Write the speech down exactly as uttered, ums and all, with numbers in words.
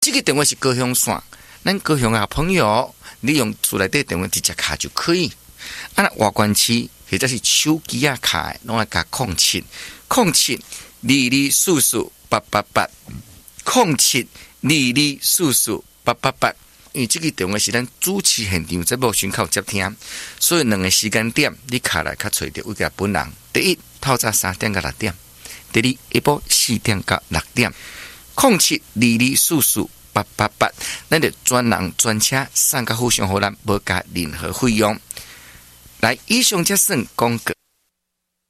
这个电话是高雄线，咱高雄的朋友，你用厝内底电话直接卡就可以。啊，外关区或者是手机啊卡，拢要加空七空七二二四四八八八空七二二四四八八八。因为这个电话是咱主持现场节目宣口接听，所以两个时间点你卡来卡找到有个本人。第一，透早三点到六点；第二，下晡四点到六点。空七二二四四八八八，咱就专人专车送到府上，互咱无加任何费用。来，以上这算广告。